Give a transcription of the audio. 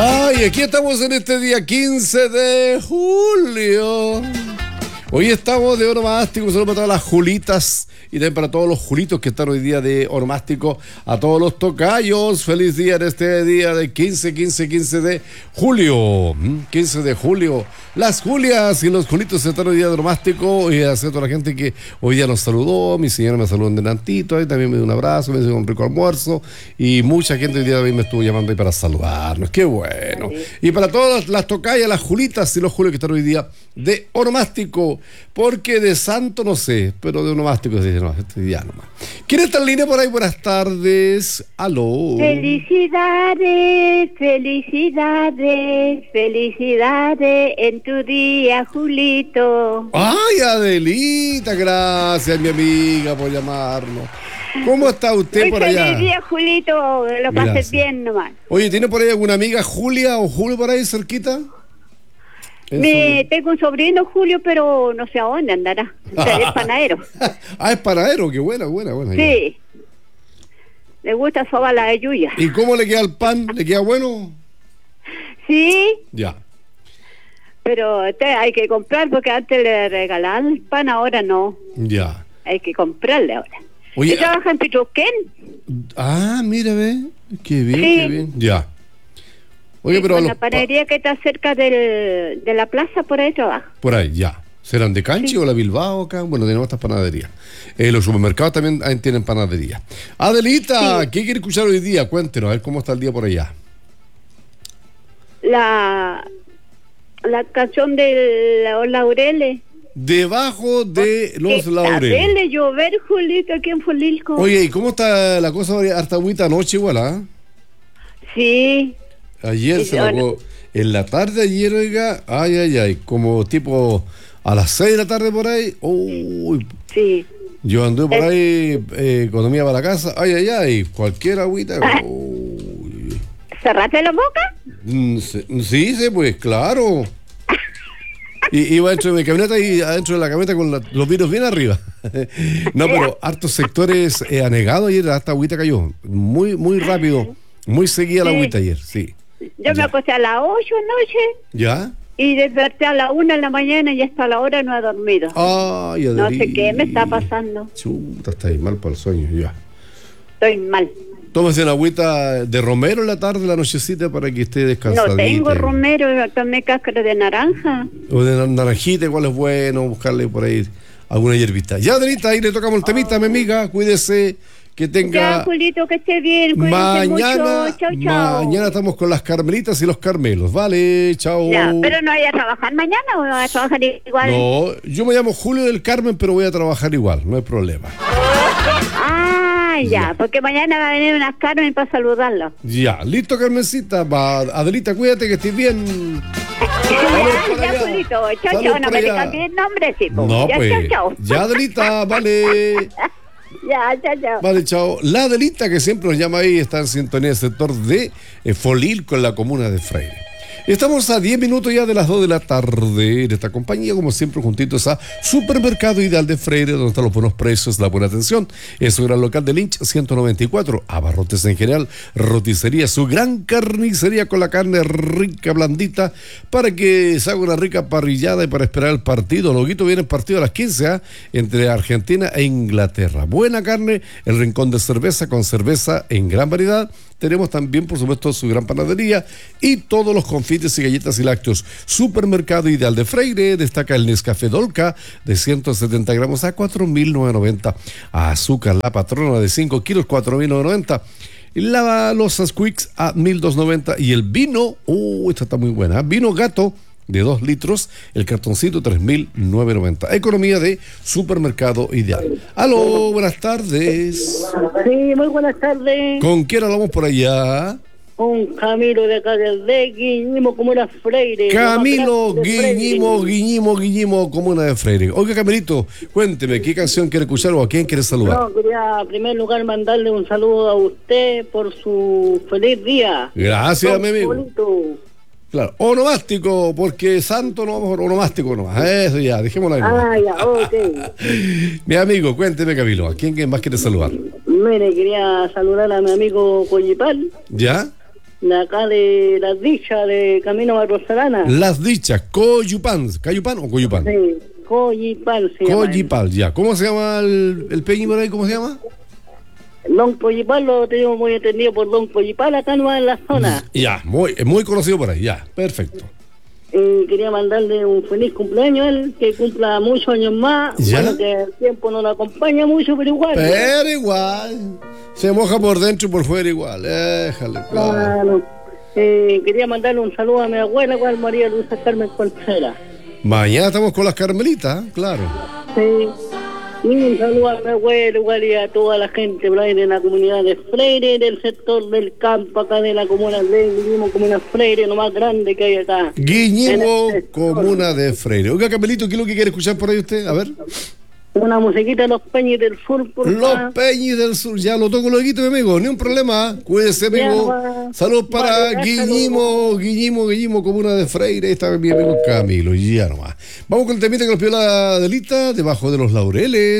Ay, aquí estamos en este día 15 de julio. Hoy estamos de onomástico, un saludo para todas las Julitas y también para todos los Julitos que están hoy día de onomástico, a todos los tocayos. Feliz día en este día de 15 de julio. 15 de julio. Las Julias y los Julitos están hoy día de onomástico y a toda la gente que hoy día nos saludó. Mi señora me saludó en delantito, ahí también me dio un abrazo, me dio un rico almuerzo y mucha gente hoy día de hoy me estuvo llamando ahí para saludarnos. Qué bueno. Y para todas las tocayas, las Julitas y los Julios que están hoy día de onomástico. Porque de santo no sé, pero de onomástico se dice, no, este día nomás. ¿Quién está en línea por ahí? Buenas tardes. Aló. Felicidades, felicidades, felicidades en tu día, Julito. Ay, Adelita, gracias, mi amiga, por llamarnos. ¿Cómo está usted por allá? Feliz día, Julito, lo pases bien nomás. Oye, ¿tiene por ahí alguna amiga Julia o Julio por ahí cerquita? Tengo un sobrino, Julio, pero no sé a dónde andará. O sea, es panadero. Ah, es panadero, qué buena. Sí. Le gusta sobar la yuya. ¿Y cómo le queda el pan? ¿Le queda bueno? Sí. Ya. Pero hay que comprar porque antes le regalaban el pan, ahora no. Ya. Hay que comprarle ahora. Oye, ¿Y trabaja en Petroquén? Ah, mira, ve. Qué bien, sí. Qué bien. Ya. Oye, pero la panadería que está cerca de la plaza, por ahí trabaja. Por ahí, ya. ¿Serán de Canchi o la Bilbao acá? Bueno, tenemos estas panaderías. Los supermercados también tienen panadería. Adelita, ¿qué quiere escuchar hoy día? Cuéntenos, a ver cómo está el día por allá. La canción de los laureles. Debajo de los laureles. Dele llover, Julito, aquí en Folilco. Oye, ¿y cómo está la cosa harta agüita anoche igual, ah? Sí. Ayer se logró, en la tarde ayer, oiga, ay, como tipo a las 6 de la tarde por ahí, uy. Sí. Yo anduve por ahí, economía para la casa, ay, cualquier agüita, uy. ¿Cerraste la boca? Sí, pues, claro. Y iba dentro de mi camioneta y adentro de la camioneta con los vidrios bien arriba. No, pero hartos sectores anegados ayer, hasta agüita cayó, muy rápido, muy seguida la agüita ayer, sí. Yo me acosté a las 8 anoche. ¿Ya? Y desperté a las 1 de la mañana y hasta la hora no he dormido. Ay, no sé qué me está pasando. Chuta, está ahí mal para el sueño, ya. Estoy mal. Tómese una agüita de romero en la tarde, la nochecita, para que esté descansadita. No tengo romero, tomé cáscara de naranja. O de naranjita, igual es bueno, buscarle por ahí alguna hierbita. Ya, Adelita, ahí le tocamos el temita, mi amiga, cuídese. Que tenga. Ya, Julito, que esté bien. Mañana, mucho. Chao. Mañana estamos con las Carmelitas y los Carmelos. Vale, chao. Ya, pero no vaya a trabajar mañana o va a trabajar igual. No, yo me llamo Julio del Carmen, pero voy a trabajar igual, no hay problema. Ya, porque mañana va a venir unas Carmen para saludarlo. Ya, listo, Carmencita. Adelita, cuídate que estés bien. Ya, Julito. Chao. No me cambies el nombre, sí. No, ya, pues. Chao. Ya, Adelita, vale. Ya, chao. Vale, chao. La Adelita que siempre nos llama ahí está en sintonía del sector de Folilco en la comuna de Freire. Estamos a 10 minutos ya de las 2 de la tarde en esta compañía, como siempre, juntitos a Supermercado Ideal de Freire, donde están los buenos precios, la buena atención. Es su gran local de Lynch 194, abarrotes en general, roticería, su gran carnicería con la carne rica, blandita, para que se haga una rica parrillada y para esperar el partido. Loguito viene el partido a las 15, entre Argentina e Inglaterra. Buena carne, el rincón de cerveza con cerveza en gran variedad. Tenemos también, por supuesto, su gran panadería y todos los confites y galletas y lácteos. Supermercado Ideal de Freire, destaca el Nescafé Dolca de 170 gramos a 4.990. Azúcar La Patrona de 5 kilos, 4.990. La Losas Quicks a 1.290. Y el vino, esta está muy buena, vino Gato de 2 litros, el cartoncito 3.990. Economía de Supermercado Ideal. Aló, buenas tardes. Sí, muy buenas tardes. ¿Con quién hablamos por allá? Con Camilo de acá de Guiñimo, Comuna Freire. Camilo, Guiñimo, Comuna de Freire. Oiga, Camilito, cuénteme, ¿qué canción quiere escuchar o a quién quiere saludar? No, quería en primer lugar mandarle un saludo a usted por su feliz día. Gracias, mi amigo. Bonito. Claro, onomástico, porque santo no vamos a onomástico nomás. Eso ya, dejémoslo ahí. Ya, ok. Mi amigo, cuénteme, Camilo, ¿a quién más quiere saludar? Mire, quería saludar a mi amigo Coyipal. ¿Ya? de acá de Las Dichas, de Camino a Rosalana. Las Dichas, Coyupán. ¿Cayupán o Coyupán? Sí, Coyipal se llama. Coyipal, ya. ¿Cómo se llama el peñi por ahí? ¿Cómo se llama? Don Coyipal lo tenemos muy entendido por Don Coyipal, acá nomás en la zona. Ya, muy conocido por ahí, ya, perfecto. Quería mandarle un feliz cumpleaños a él, que cumpla muchos años más. ¿Ya? Bueno, que el tiempo no lo acompaña mucho, pero igual. Pero igual, se moja por dentro y por fuera igual, déjale. Claro. Quería mandarle un saludo a mi abuela, cual María Luisa Carmen Contreras. Mañana estamos con las Carmelitas, claro. Sí. Y un saludo a mi abuelo, igual y a toda la gente por ahí de la comunidad de Freire, del sector del campo, acá de la comuna de Guiñimo, comuna Freire, lo más grande que hay acá. Guiñimo, En el sector. comuna de Freire. Oiga, Carmelito, ¿qué es lo que quiere escuchar por ahí usted? A ver. Una musiquita de los Peñis del Sur, por Los favor. Peñis del Sur, ya lo toco luego, mi amigo, ni un problema. Cuídese, amigo. Ya, Saludos para vale, Guiñimo, comuna de Freire. Ahí está mi amigo Camilo, ya nomás. Vamos con el temita que nos pidió la Delita, Debajo de los Laureles.